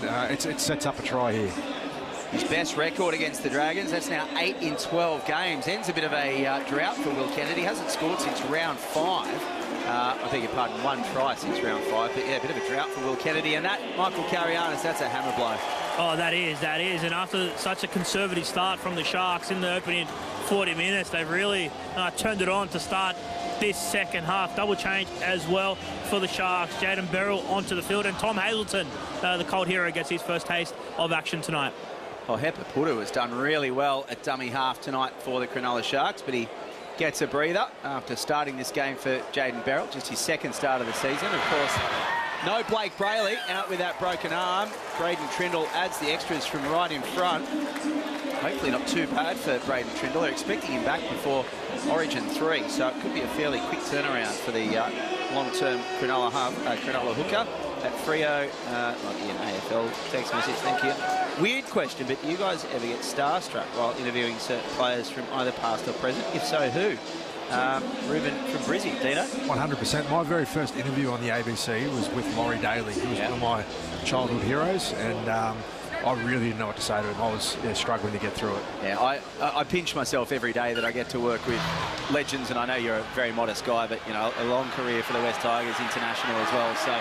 it sets up a try here. His best record against the Dragons, that's now 8 in 12 games. Ends a bit of a drought for Will Kennedy. Hasn't scored since round 5. I beg your pardon, 1 try since round 5. But yeah, a bit of a drought for Will Kennedy. And that, Michael Carianis, that's a hammer blow. Oh, that is. And after such a conservative start from the Sharks in the opening 40 minutes, they've really turned it on to start this second half. Double change as well for the Sharks. Jayden Berrell onto the field, and Tom Hazelton, the cold hero, gets his first taste of action tonight. Oh, Hepa Putu has done really well at dummy half tonight for the Cronulla Sharks, but he gets a breather after starting this game for Jayden Berrell, just his second start of the season. Of course, no Blake Brayley out with that broken arm. Braden Trindle adds the extras from right in front. Hopefully not too bad for Braden Trindle. They're expecting him back before Origin 3, so it could be a fairly quick turnaround for the long-term Cronulla hooker. At Freo, might be an AFL text message, thank you. Weird question, but do you guys ever get starstruck while interviewing certain players from either past or present? If so, who? Ruben from Brizzy, Dino? 100%. My very first interview on the ABC was with Laurie Daly. He was one of my childhood heroes, and I really didn't know what to say to him. I was struggling to get through it. Yeah, I pinch myself every day that I get to work with legends, and I know you're a very modest guy, but, you know, a long career for the West Tigers, international as well. So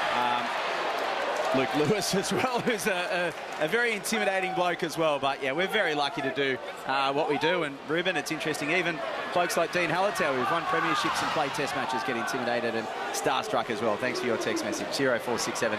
Luke Lewis as well, who's a very intimidating bloke as well. But, yeah, we're very lucky to do what we do. And, Ruben, it's interesting, even folks like Dean Hallertau, who've won premierships and played test matches, get intimidated and starstruck as well. Thanks for your text message, 0467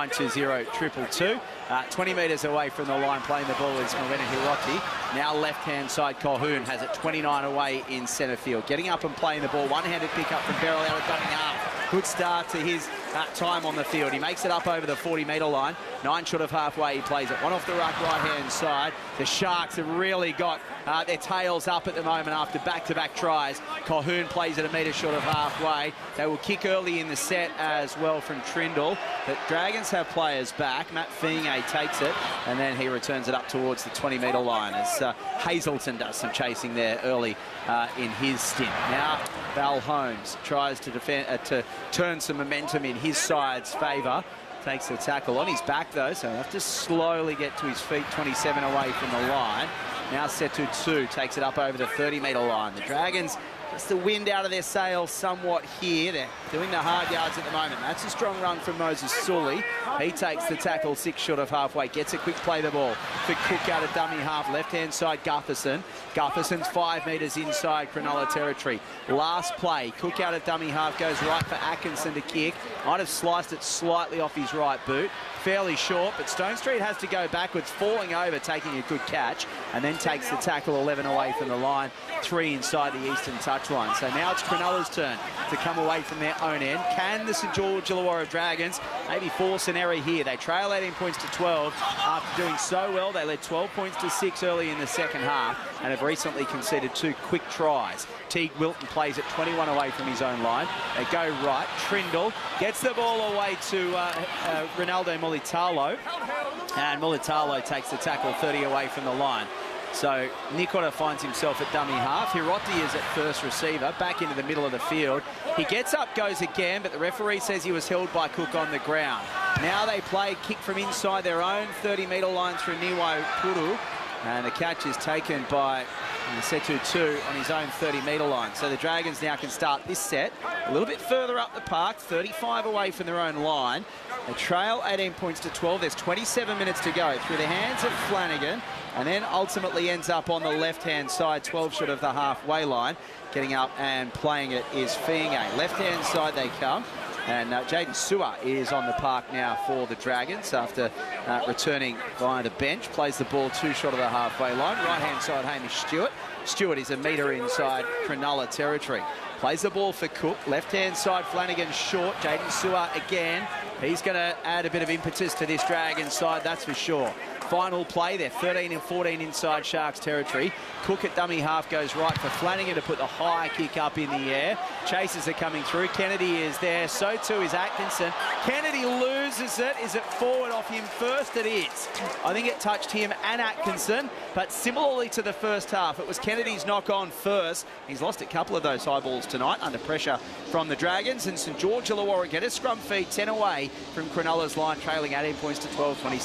920 222. 20 metres away from the line, playing the ball is Morena Hiroti. Now left-hand side, Colquhoun has it 29 away in centre field. Getting up and playing the ball. One-handed pick-up from Berrell out of dummy half. Good start to his time on the field. He makes it up over the 40-metre line. 9 short of halfway, he plays it. One off the right-hand side. The Sharks have really got their tails up at the moment after back-to-back tries. Colquhoun plays it a metre short of halfway. They will kick early in the set as well from Trindle. But Dragons have players back. Matt Feeney takes it, and then he returns it up towards the 20-metre line as Hazelton does some chasing there early in his stint. Now Val Holmes tries to defend, to turn some momentum in his side's favour. Takes the tackle on his back though, so he'll have to slowly get to his feet, 27 away from the line. Now Setu 2 takes it up over the 30-metre line. The Dragons, just the wind out of their sails somewhat here. They're doing the hard yards at the moment. That's a strong run from Moses Sully. He takes the tackle 6 short of halfway. Gets a quick play the ball for Cook out of dummy half. Left-hand side, Gutherson. Gutherson's 5 metres inside Cronulla territory. Last play, Cook out of dummy half goes right for Atkinson to kick. Might have sliced it slightly off his right boot. Fairly short, but Stone Street has to go backwards, falling over, taking a good catch, and then takes the tackle 11 away from the line, 3 inside the eastern touchline. So now it's Cronulla's turn to come away from their own end. Can the St George Illawarra Dragons maybe force an error here? They trail 18 points to 12 after doing so well. They led 12 points to 6 early in the second half and have recently conceded 2 quick tries. Teague Wilton plays it 21 away from his own line. They go right. Trindle gets the ball away to Ronaldo Mulitalo, and Mulitalo takes the tackle 30 away from the line. So Nikora finds himself at dummy half. Hiroti is at first receiver, back into the middle of the field. He gets up, goes again, but the referee says he was held by Cook on the ground. Now they play kick from inside their own 30-metre line through Niwai Puru, and the catch is taken by Setu 2 on his own 30-metre line. So the Dragons now can start this set a little bit further up the park, 35 away from their own line. They trail 18 points to 12. There's 27 minutes to go through the hands of Flanagan, and then ultimately ends up on the left-hand side, 12 short of the halfway line. Getting up and playing it is Fienge. Left-hand side they come. And Jaden Sewer is on the park now for the Dragons after returning via the bench. Plays the ball 2 short of the halfway line. Right-hand side, Hamish Stewart. Stewart is a metre inside Cronulla territory. Plays the ball for Cook. Left-hand side, Flanagan short. Jaden Sewer again. He's going to add a bit of impetus to this Dragons side, that's for sure. Final play, they're 13 and 14 inside Sharks territory. Cook at dummy half goes right for Flanagan to put the high kick up in the air. Chasers are coming through. Kennedy is there. So too is Atkinson. Kennedy loses it. Is it forward off him first? It is. I think it touched him and Atkinson, but similarly to the first half, it was Kennedy's knock on first. He's lost a couple of those high balls tonight under pressure from the Dragons, and St George Illawarra get a scrum feed 10 away from Cronulla's line, trailing 18 points to 12, 26.